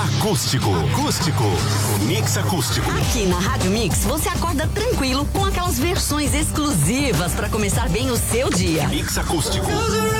Acústico. O Mix Acústico. Aqui na Rádio Mix você acorda tranquilo com aquelas versões exclusivas para começar bem o seu dia. Mix Acústico.